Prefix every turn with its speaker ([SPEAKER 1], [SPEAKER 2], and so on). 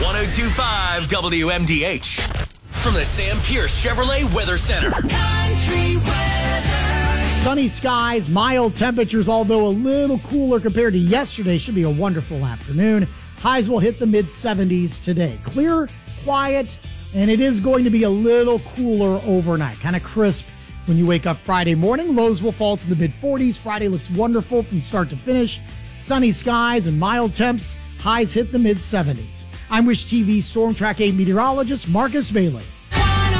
[SPEAKER 1] 1025 WMDH. From the Sam Pierce Chevrolet Weather Center. Country weather.
[SPEAKER 2] Sunny skies, mild temperatures, although a little cooler compared to yesterday. Should be a wonderful afternoon. Highs will hit the mid-70s today. Clear, quiet, and it is going to be a little cooler overnight. Kind of crisp when you wake up Friday morning. Lows will fall to the mid-40s. Friday looks wonderful from start to finish. Sunny skies and mild temps. Highs hit the mid-70s. I'm Wish TV Storm Track 8 meteorologist Marcus Bailey.